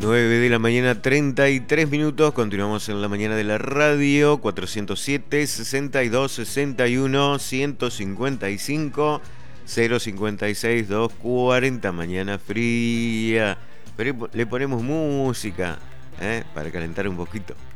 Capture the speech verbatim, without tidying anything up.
nueve de la mañana, treinta y tres minutos. Continuamos en la mañana de la radio. Cuatrocientos siete, sesenta y dos, sesenta y uno, ciento cincuenta y cinco, cero cincuenta y seis, doscientos cuarenta. Mañana fría. Pero le ponemos música, ¿eh? Para calentar un poquito.